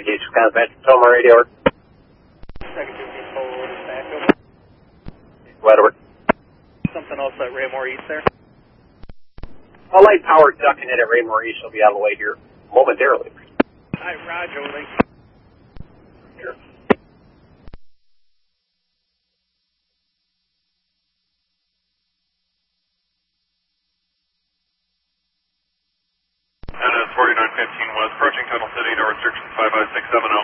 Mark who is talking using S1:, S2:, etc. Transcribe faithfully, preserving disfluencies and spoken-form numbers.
S1: Gauge contact, Toma radio.
S2: Second two people dispatch over.
S1: Right over.
S2: Something else at Raymore East there.
S1: A light power ducking in at Raymore East will be out of the way here momentarily.
S2: Hi, Roger.
S1: Here.
S3: N S forty-nine fifteen West, approaching Tunnel City, door restriction five five six seven zero.